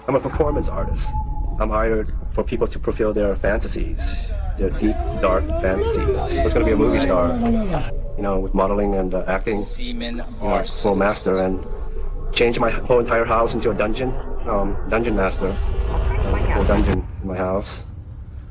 I'm a performance artist. I'm hired for people to fulfill their fantasies, their deep, dark fantasies. I was going to be a movie star, with modeling and acting, full master, and change my whole entire house into a dungeon, dungeon master, full dungeon in my house.